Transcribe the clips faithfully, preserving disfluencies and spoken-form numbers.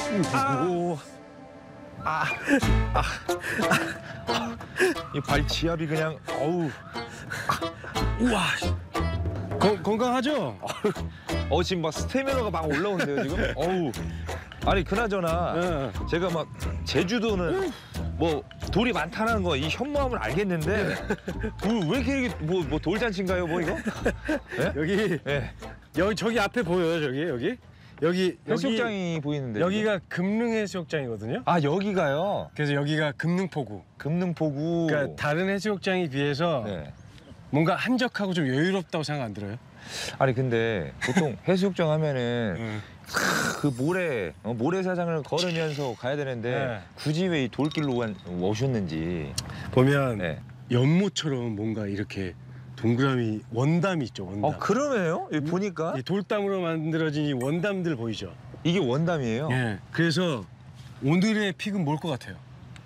오. 아, 아, 아, 이 발 지압이 그냥 어우. 아, 우와. 건, 건강하죠? 어 지금 막 스태미너가 막 올라오는데요 지금. 어우. 아니 그나저나 네. 제가 막 제주도는 뭐 돌이 많다는 거 이 현무암을 알겠는데 뭐, 왜 이렇게 뭐, 뭐 돌잔치인가요 뭐 이거? 네? 여기 네. 여기 저기 앞에 보여요 저기 여기 여기 해수욕장이 여기, 보이는데 여기가 금능해수욕장이거든요. 아 여기가요? 그래서 여기가 금능포구. 금능포구. 그러니까 다른 해수욕장에 비해서 네. 뭔가 한적하고 좀 여유롭다고 생각 안 들어요? 아니 근데 보통 해수욕장 하면은 응. 그 모래 어, 모래사장을 걸으면서 가야 되는데 네. 굳이 왜 이 돌길로 간- 오셨는지. 보면 네. 연못처럼 뭔가 이렇게 동그라미 원담이 있죠 원담. 어 그러네요. 여기 보니까 이 돌담으로 만들어진 이 원담들 보이죠? 이게 원담이에요. 예. 그래서 오늘의 픽은 뭘 것 같아요?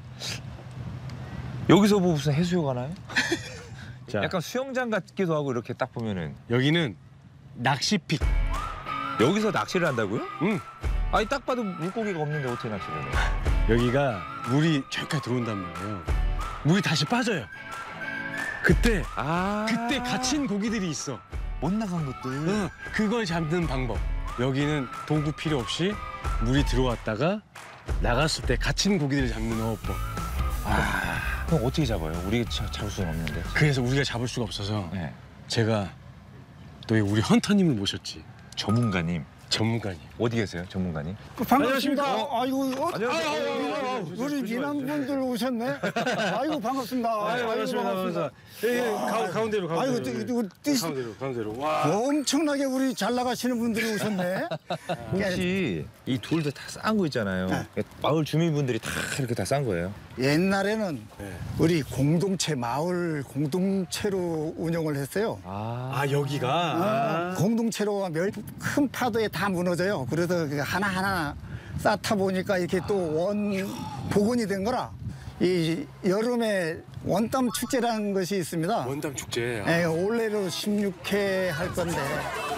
여기서 뭐 무슨 해수욕 하나요? 자, 약간 수영장 같기도 하고 이렇게 딱 보면은 여기는 낚시 픽. 여기서 낚시를 한다고요? 응. 아니 딱 봐도 물고기가 없는데 어떻게 낚시를 해요? 여기가 물이 저기까지 들어온단 말이에요. 물이 다시 빠져요. 그때 아 그때 갇힌 고기들이 있어. 못 나간 것들. 응. 그걸 잡는 방법. 여기는 도구 필요 없이 물이 들어왔다가 나갔을 때 갇힌 고기들을 잡는 어법. 아 그럼 어떻게 잡아요? 우리가 자- 잡을 수는 없는데. 그래서 우리가 잡을 수가 없어서 네. 제가 또 우리 헌터님을 모셨지. 전문가님 전문가님. 어디 계세요? 전문가님? 반갑습니다. 안녕하십니까? 아이고, 어, 안녕하세요. 아유, 아유, 아유, 우리 미남분들 오셨네. 아이고 반갑습니다. 아유, 반갑습니다. 반갑습니다. 예, 예, 가, 가운데로 가운데로. 아이고, 예. 또, 또, 뜻, 가운데로 가운데로. 와. 엄청나게 우리 잘 나가시는 분들이 오셨네. 혹시 이 돌도 다 싼 거 있잖아요. 네. 마을 주민분들이 다 이렇게 다 싼 거예요. 옛날에는 네. 우리 공동체 마을 공동체로 운영을 했어요. 아, 아 여기가. 아, 공동체로 멸, 큰 파도에 다 무너져요. 그래서 그 하나하나 쌓다 보니까 이렇게 또 원 복원이 된 거라. 이 여름에 원담 축제라는 것이 있습니다. 원담 축제. 예, 올해로 십육 회 할 건데